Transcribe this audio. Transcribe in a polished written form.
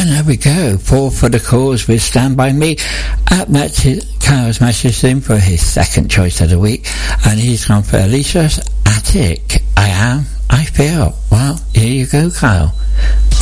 And there we go. Paul for the Cause with Stand By Me. Kyle's message in for his second choice of the week. And he's gone for Alicia's Attic. I Feel. Well, here you go, Kyle.